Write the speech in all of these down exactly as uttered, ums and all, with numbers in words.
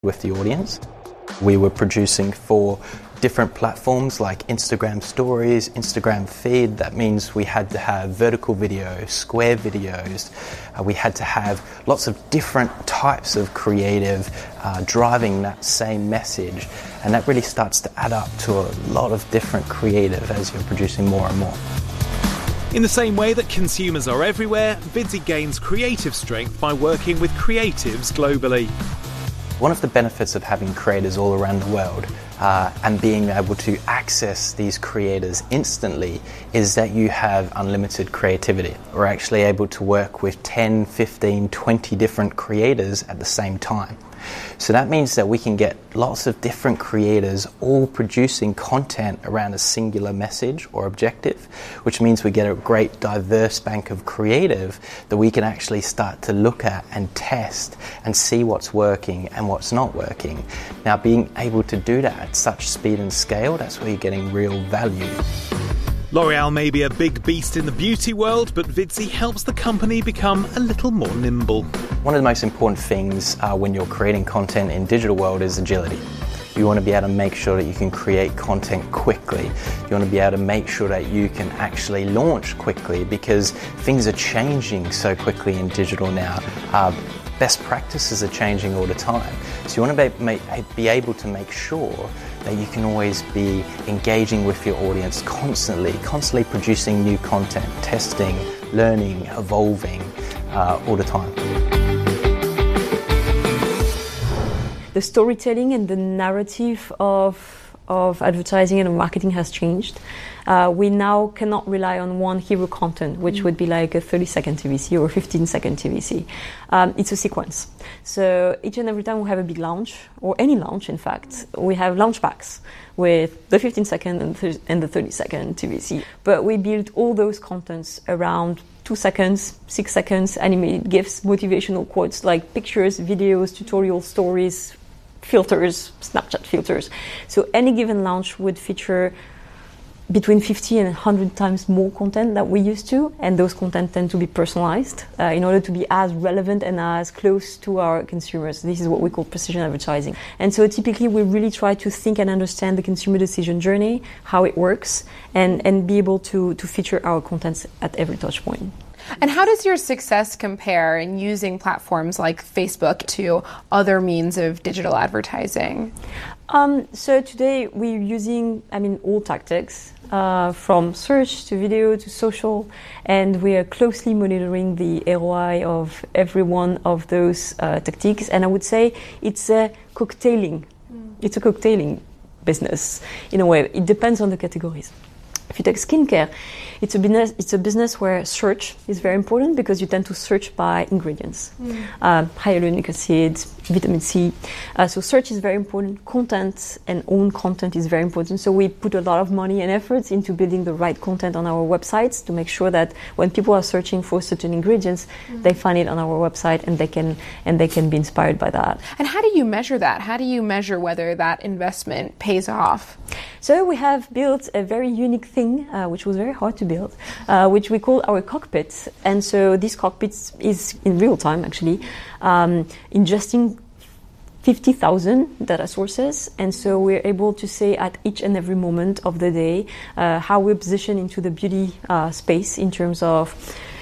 with the audience. We were producing for different platforms like Instagram Stories, Instagram Feed. That means we had to have vertical videos, square videos. Uh, we had to have lots of different types of creative uh, driving that same message. And that really starts to add up to a lot of different creative as you're producing more and more. In the same way that consumers are everywhere, Vidsy gains creative strength by working with creatives globally. One of the benefits of having creators all around the world uh, and being able to access these creators instantly is that you have unlimited creativity. We're actually able to work with ten, fifteen, twenty different creators at the same time. So that means that we can get lots of different creators all producing content around a singular message or objective, which means we get a great diverse bank of creative that we can actually start to look at and test and see what's working and what's not working. Now, being able to do that at such speed and scale, that's where you're getting real value. L'Oreal may be a big beast in the beauty world, but Vidsy helps the company become a little more nimble. One of the most important things uh, when you're creating content in digital world is agility. You want to be able to make sure that you can create content quickly. You want to be able to make sure that you can actually launch quickly because things are changing so quickly in digital now. Uh, best practices are changing all the time. So you want to be, make, be able to make sure that you can always be engaging with your audience constantly, constantly producing new content, testing, learning, evolving uh, all the time. The storytelling and the narrative of of advertising and of marketing has changed. Uh, we now cannot rely on one hero content, which mm. would be like a thirty second T V C or a fifteen second T V C. Um, it's a sequence. So each and every time we have a big launch, or any launch in fact, we have launch packs with the fifteen second and, th- and the thirty second T V C. But we build all those contents around two seconds, six seconds, animated GIFs, motivational quotes like pictures, videos, tutorial stories, filters, Snapchat filters. So any given launch would feature between fifty and one hundred times more content that we used to, and those content tend to be personalized uh, in order to be as relevant and as close to our consumers. This is what we call precision advertising. And so typically we really try to think and understand the consumer decision journey, how it works, and, and be able to, to feature our contents at every touch point. And how does your success compare in using platforms like Facebook to other means of digital advertising? Um, so today we're using, I mean, all tactics, uh, from search to video to social, and we are closely monitoring the R O I of every one of those uh, tactics. And I would say it's a cocktailing. Mm. It's a cocktailing business in a way. It depends on the categories. If you take skincare, it's a business. It's a business where search is very important because you tend to search by ingredients, mm. uh, hyaluronic acid, vitamin C. Uh, so search is very important. Content and own content is very important. So we put a lot of money and efforts into building the right content on our websites to make sure that when people are searching for certain ingredients, mm. they find it on our website and they can and they can be inspired by that. And how do you measure that? How do you measure whether that investment pays off? So we have built a very unique thing, uh, which was very hard to build, uh, which we call our cockpit. And so this cockpit is in real time, actually, um, ingesting fifty thousand data sources. And so we're able to say at each and every moment of the day uh, how we're positioned into the beauty uh, space in terms of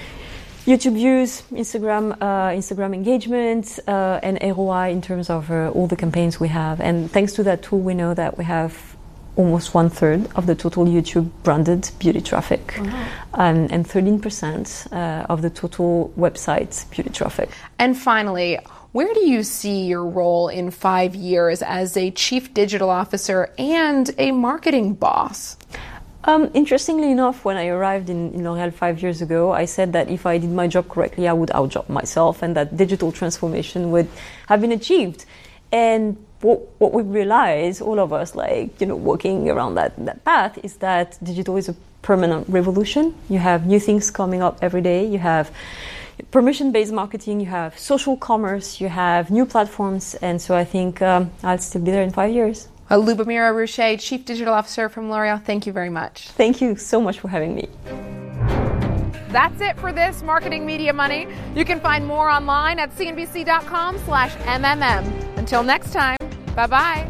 YouTube views, Instagram, uh, Instagram engagement, uh, and R O I in terms of uh, all the campaigns we have. And thanks to that tool, we know that we have almost one third of the total YouTube branded beauty traffic, uh-huh. um, and thirteen percent uh, of the total website beauty traffic. And finally, where do you see your role in five years as a chief digital officer and a marketing boss? Um, interestingly enough, when I arrived in, in L'Oréal five years ago, I said that if I did my job correctly, I would outjob myself and that digital transformation would have been achieved. And what, what we realize, all of us, like, you know, walking around that, that path, is that digital is a permanent revolution. You have new things coming up every day. You have permission-based marketing, you have social commerce, you have new platforms. And so I think um, I'll still be there in five years. Uh, Lubomira Rouchet, Chief Digital Officer from L'Oréal, thank you very much. Thank you so much for having me. That's it for this Marketing Media Money. You can find more online at cnbc.com slash MMM. Until next time, bye-bye.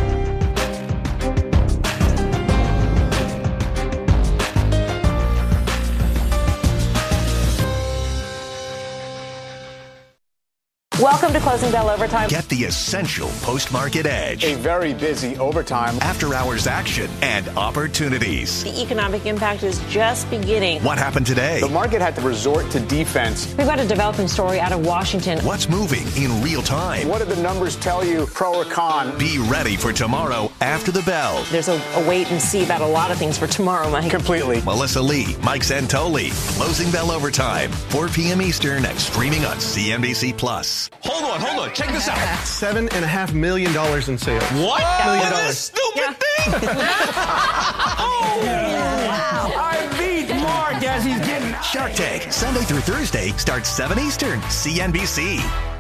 Welcome to Closing Bell Overtime. Get the essential post-market edge. A very busy overtime. After-hours action and opportunities. The economic impact is just beginning. What happened today? The market had to resort to defense. We've got a developing story out of Washington. What's moving in real time? What do the numbers tell you, pro or con? Be ready for tomorrow after the bell. There's a, a wait and see about a lot of things for tomorrow, Mike. Completely. Melissa Lee, Mike Santoli. Closing Bell Overtime. four p.m. Eastern and streaming on C N B C Plus. Hold on, hold on. Check this out. Seven and a half million dollars in sales. What? Million For dollars. this stupid Yeah. thing? Oh! Wow. I beat Mark as he's getting... Shark Tank, Sunday through Thursday, starts seven Eastern, C N B C.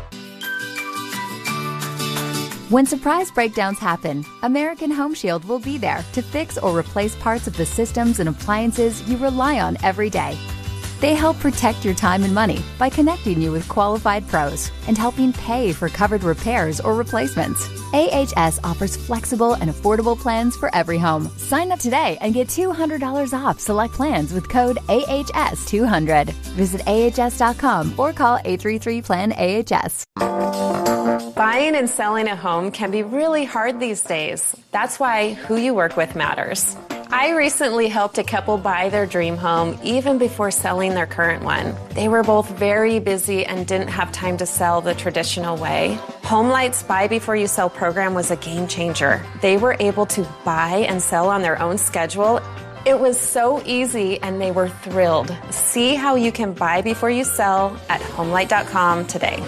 When surprise breakdowns happen, American Home Shield will be there to fix or replace parts of the systems and appliances you rely on every day. They help protect your time and money by connecting you with qualified pros and helping pay for covered repairs or replacements. A H S offers flexible and affordable plans for every home. Sign up today and get two hundred dollars off select plans with code A H S two hundred. Visit A H S dot com or call eight three three plan A H S. Buying and selling a home can be really hard these days. That's why who you work with matters. I recently helped a couple buy their dream home even before selling their current one. They were both very busy and didn't have time to sell the traditional way. HomeLight's Buy Before You Sell program was a game changer. They were able to buy and sell on their own schedule. It was so easy and they were thrilled. See how you can buy before you sell at homelight dot com today.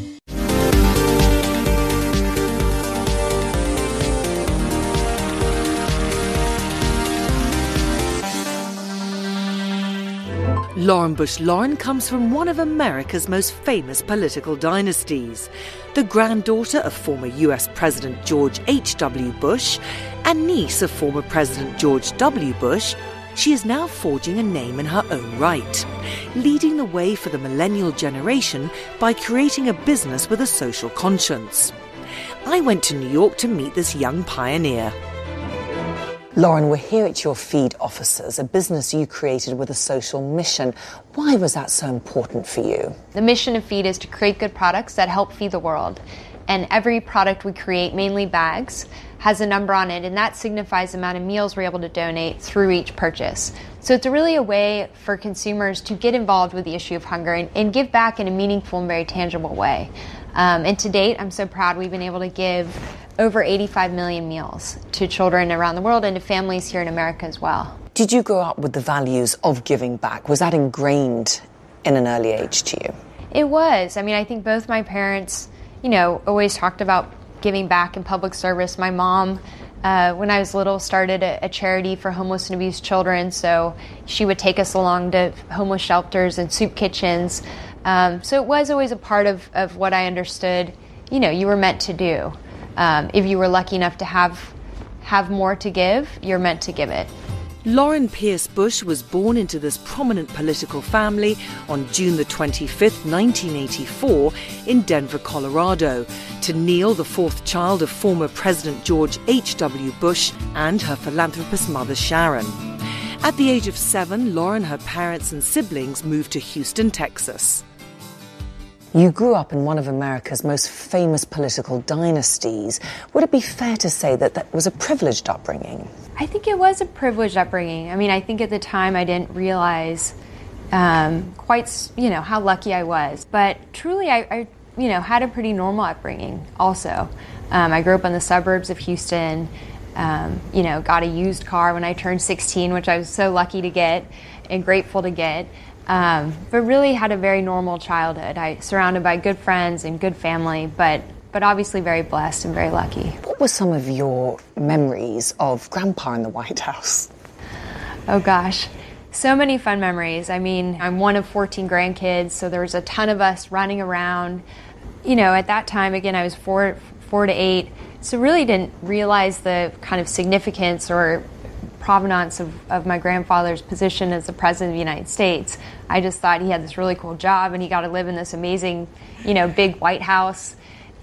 Lauren Bush Lauren comes from one of America's most famous political dynasties. The granddaughter of former U S President George H W Bush and niece of former President George W. Bush, she is now forging a name in her own right, leading the way for the millennial generation by creating a business with a social conscience. I went to New York to meet this young pioneer. Lauren, we're here at your Feed Officers, a business you created with a social mission. Why was that so important for you? The mission of Feed is to create good products that help feed the world. And every product we create, mainly bags, has a number on it, and that signifies the amount of meals we're able to donate through each purchase. So it's really a way for consumers to get involved with the issue of hunger and, and give back in a meaningful and very tangible way. Um, and to date, I'm so proud we've been able to give over eighty-five million meals to children around the world and to families here in America as well. Did you grow up with the values of giving back? Was that ingrained in an early age to you? It was. I mean, I think both my parents, you know, always talked about giving back in public service. My mom, uh, when I was little, started a, a charity for homeless and abused children, so she would take us along to homeless shelters and soup kitchens. Um, so it was always a part of, of what I understood, you know, you were meant to do. Um, if you were lucky enough to have have more to give, you're meant to give it. Lauren Pierce Bush was born into this prominent political family on June the twenty-fifth, nineteen eighty-four, in Denver, Colorado, to Neil, the fourth child of former President George H W Bush and her philanthropist mother Sharon. At the age of seven, Lauren, her parents and siblings moved to Houston, Texas. You grew up in one of America's most famous political dynasties. Would it be fair to say that that was a privileged upbringing? I think it was a privileged upbringing. I mean, I think at the time I didn't realize um, quite, you know, how lucky I was. But truly, I, I you know, had a pretty normal upbringing also. Um, I grew up in the suburbs of Houston, um, you know, got a used car when I turned sixteen, which I was so lucky to get and grateful to get. Um, but really had a very normal childhood. I surrounded by good friends and good family, but but obviously very blessed and very lucky. What were some of your memories of Grandpa in the White House? Oh gosh, so many fun memories. I mean, I'm one of fourteen grandkids, so there was a ton of us running around. You know, at that time, again, I was four, four to eight, so really didn't realize the kind of significance or provenance of, of my grandfather's position as the President of the United States. I just thought he had this really cool job and he got to live in this amazing, you know, big White House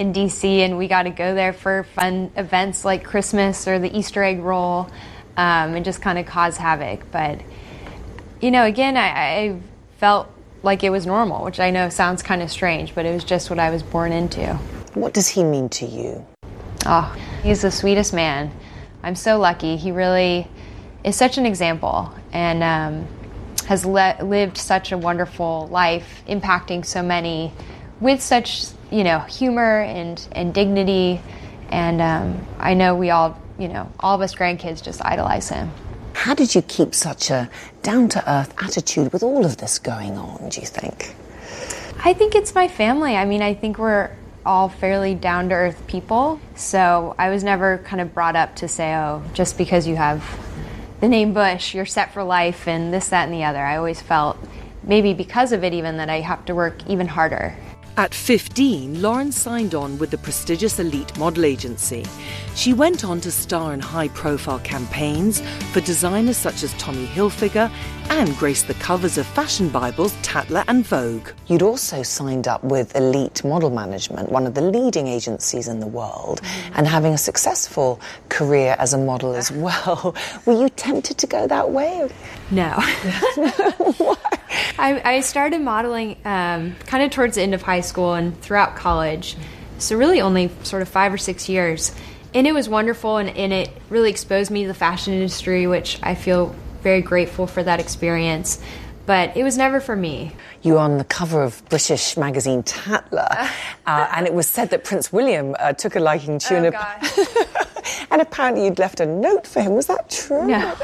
in D C, and we got to go there for fun events like Christmas or the Easter egg roll, um, and just kind of cause havoc. But, you know, again, I, I felt like it was normal, which I know sounds kind of strange, but it was just what I was born into. What does he mean to you? Oh, he's the sweetest man. I'm so lucky. He really is such an example, and um, has le- lived such a wonderful life, impacting so many with such, you know, humor and, and dignity. And um, I know we all, you know, all of us grandkids just idolize him. How did you keep such a down-to-earth attitude with all of this going on, do you think? I think it's my family. I mean, I think we're all fairly down-to-earth people. So I was never kind of brought up to say, oh, just because you have the name Bush, you're set for life and this, that, and the other. I always felt, maybe because of it even, that I have to work even harder. At fifteen, Lauren signed on with the prestigious Elite model agency. She went on to star in high-profile campaigns for designers such as Tommy Hilfiger and graced the covers of fashion bibles Tatler and Vogue. You'd also signed up with Elite Model Management, one of the leading agencies in the world, mm. and having a successful career as a model as well. Were you tempted to go that way? No. I, I started modeling um, kind of towards the end of high school and throughout college, so really only sort of five or six years. And it was wonderful, and, and it really exposed me to the fashion industry, which I feel very grateful for that experience. But it was never for me. You were on the cover of British magazine Tatler, uh, and it was said that Prince William uh, took a liking to you. Oh, and, gosh. and apparently you'd left a note for him. Was that true? No.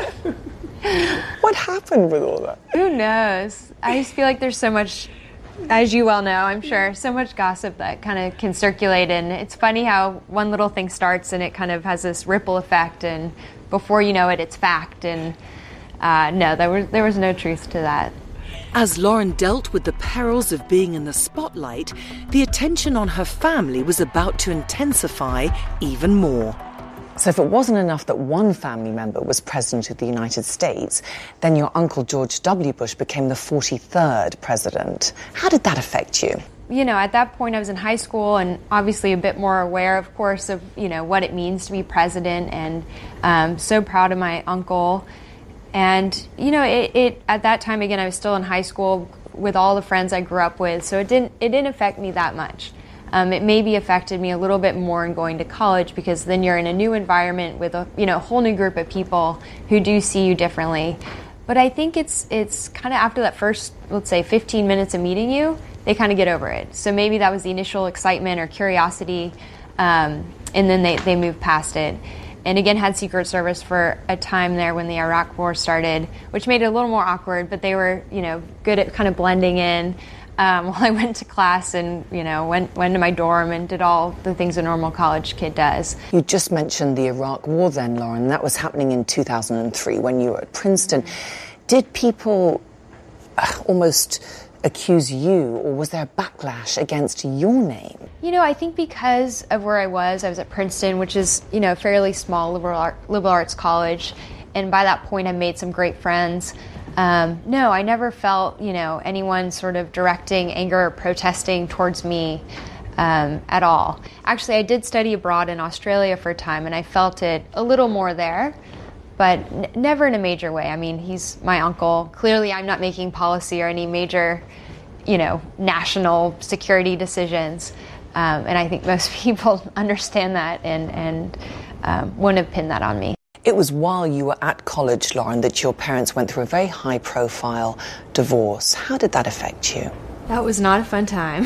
What happened with all that? Who knows? I just feel like there's so much, as you well know, I'm sure, so much gossip that kind of can circulate. And it's funny how one little thing starts and it kind of has this ripple effect, and before you know it, it's fact. And uh, no, there was, there was no truth to that. As Lauren dealt with the perils of being in the spotlight, the attention on her family was about to intensify even more. So if it wasn't enough that one family member was president of the United States, then your uncle George W. Bush became the forty-third president. How did that affect you? You know, at that point I was in high school and obviously a bit more aware, of course, of, you know, what it means to be president, and um, so proud of my uncle. And, you know, it, it at that time, again, I was still in high school with all the friends I grew up with, so it didn't, it didn't affect me that much. Um, it maybe affected me a little bit more in going to college, because then you're in a new environment with a, you know, a whole new group of people who do see you differently. But I think it's it's kind of after that first, let's say, fifteen minutes of meeting you, they kind of get over it. So maybe that was the initial excitement or curiosity, um, and then they, they moved past it. And again, had Secret Service for a time there when the Iraq War started, which made it a little more awkward, but they were, you know, good at kind of blending in. Um, while I went to class and, you know, went, went to my dorm and did all the things a normal college kid does. You just mentioned the Iraq War then, Lauren. That was happening in two thousand three when you were at Princeton. Did people uh, almost accuse you, or was there a backlash against your name? You know, I think because of where I was, I was at Princeton, which is, you know, a fairly small liberal, art, liberal arts college. And by that point, I made some great friends. Um, no, I never felt, you know, anyone sort of directing anger or protesting towards me um, at all. Actually, I did study abroad in Australia for a time, and I felt it a little more there, but n- never in a major way. I mean, he's my uncle. Clearly, I'm not making policy or any major, you know, national security decisions. Um, and I think most people understand that and, and um, wouldn't have pinned that on me. It was while you were at college, Lauren, that your parents went through a very high-profile divorce. How did that affect you? That was not a fun time.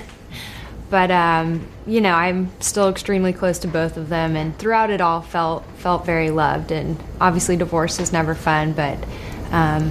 But, um, you know, I'm still extremely close to both of them, and throughout it all felt felt very loved. And obviously divorce is never fun, but um,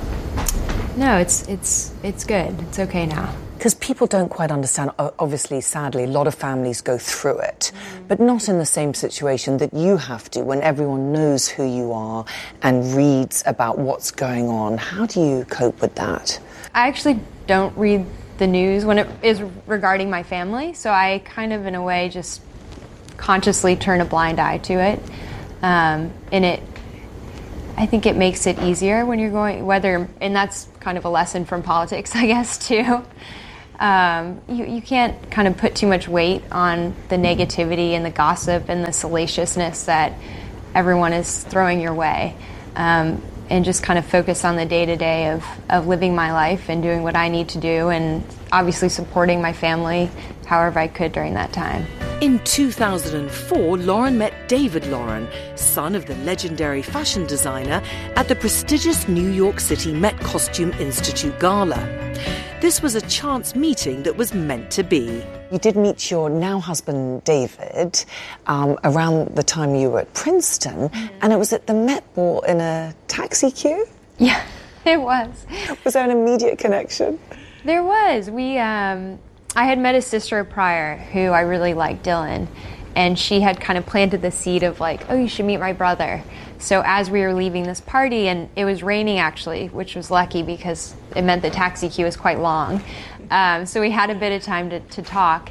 no, it's, it's, it's good. It's okay now. Because people don't quite understand, obviously, sadly, a lot of families go through it, mm. but not in the same situation that you have to when everyone knows who you are and reads about what's going on. How do you cope with that? I actually don't read the news when it is regarding my family, so I kind of, in a way, just consciously turn a blind eye to it. Um, and it, I think it makes it easier when you're going, whether, and that's kind of a lesson from politics, I guess, too. um, you, you can't kind of put too much weight on the negativity and the gossip and the salaciousness that everyone is throwing your way. Um, and just kind of focus on the day-to-day of, of living my life and doing what I need to do, and obviously supporting my family however I could during that time. In two thousand four, Lauren met David Lauren, son of the legendary fashion designer, at the prestigious New York City Met Costume Institute Gala. This was a chance meeting that was meant to be. You did meet your now husband, David, um, around the time you were at Princeton, mm-hmm. and it was at the Met Ball in a taxi queue? Yeah, it was. Was there an immediate connection? There was. We, um, I had met his sister prior, who I really liked, Dylan, and she had kind of planted the seed of like, oh, you should meet my brother. So as we were leaving this party, and it was raining actually, which was lucky because it meant the taxi queue was quite long. Um, so we had a bit of time to, to talk,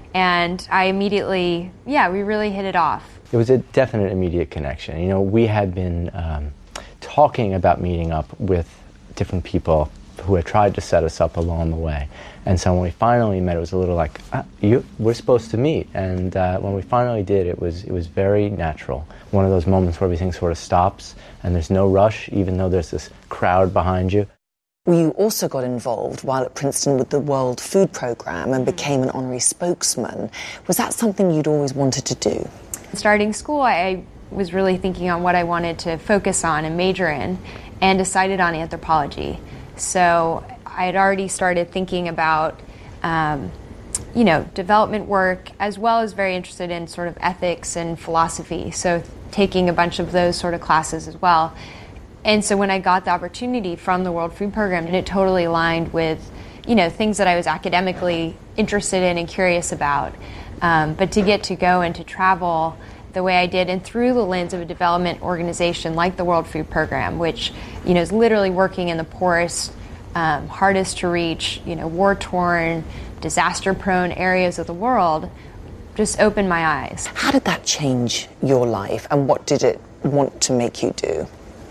and I immediately, yeah, we really hit it off. It was a definite immediate connection. You know, we had been um, talking about meeting up with different people who had tried to set us up along the way. And so when we finally met, it was a little like, ah, you, we're supposed to meet. And uh, when we finally did, it was it was very natural. One of those moments where everything sort of stops and there's no rush, even though there's this crowd behind you. You also got involved while at Princeton with the World Food Programme and became an honorary spokesman. Was that something you'd always wanted to do? Starting school, I was really thinking on what I wanted to focus on and major in, and decided on anthropology. So I had already started thinking about, um, you know, development work, as well as very interested in sort of ethics and philosophy. So taking a bunch of those sort of classes as well. And so when I got the opportunity from the World Food Programme, and it totally aligned with, you know, things that I was academically interested in and curious about. Um, but to get to go and to travel the way I did, and through the lens of a development organization like the World Food Programme, which, you know, is literally working in the poorest, um, hardest to reach, you know, war-torn, disaster-prone areas of the world, just opened my eyes. How did that change your life, and what did it want to make you do?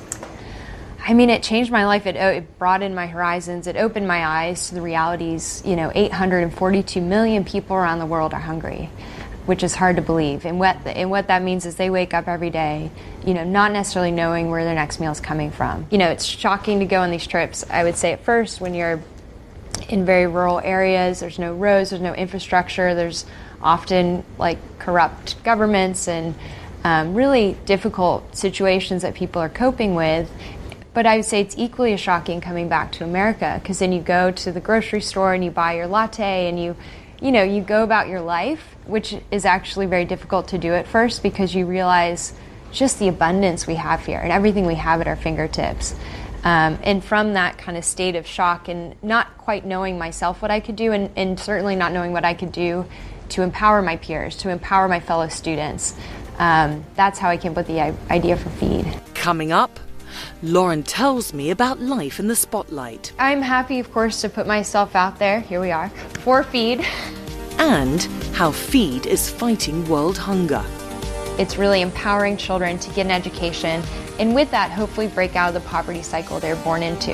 I mean, it changed my life. It, it broadened my horizons. It opened my eyes to the realities. You know, eight hundred forty-two million people around the world are hungry, which is hard to believe. And what, and what that means is they wake up every day, you know, not necessarily knowing where their next meal is coming from. You know, it's shocking to go on these trips, I would say at first, when you're in very rural areas. There's no roads, there's no infrastructure, there's often like corrupt governments and um, really difficult situations that people are coping with. But I would say it's equally as shocking coming back to America, because then you go to the grocery store and you buy your latte and you, you know, you go about your life, which is actually very difficult to do at first, because you realize just the abundance we have here and everything we have at our fingertips. Um, and from that kind of state of shock and not quite knowing myself what I could do, and, and certainly not knowing what I could do to empower my peers, to empower my fellow students, um, that's how I came up with the idea for Feed. Coming up, Lauren tells me about life in the spotlight. I'm happy, of course, to put myself out there, here we are, for Feed. And how Feed is fighting world hunger. It's really empowering children to get an education, and with that, hopefully break out of the poverty cycle they're born into.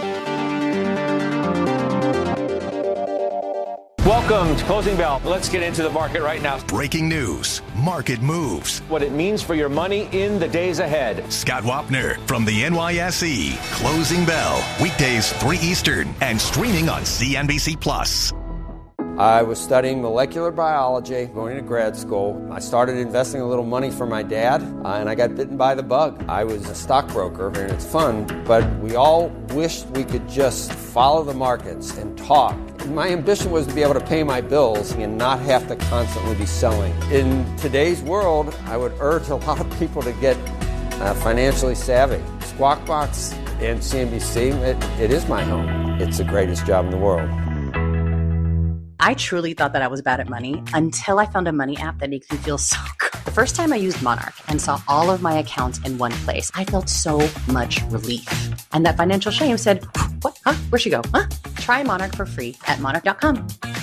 Welcome to Closing Bell. Let's get into the market right now. Breaking news, market moves, what it means for your money in the days ahead. Scott Wapner from the N Y S E. Closing Bell, weekdays three Eastern and streaming on C N B C Plus. I was studying molecular biology, going to grad school. I started investing a little money for my dad, uh, and I got bitten by the bug. I was a stockbroker, and it's fun, but we all wished we could just follow the markets and talk. My ambition was to be able to pay my bills and not have to constantly be selling. In today's world, I would urge a lot of people to get uh, financially savvy. Squawk Box and C N B C, it, it is my home. It's the greatest job in the world. I truly thought that I was bad at money until I found a money app that makes me feel so good. The first time I used Monarch and saw all of my accounts in one place, I felt so much relief. And that financial shame said, what? Huh? Where'd she go? Huh? Try Monarch for free at monarch dot com.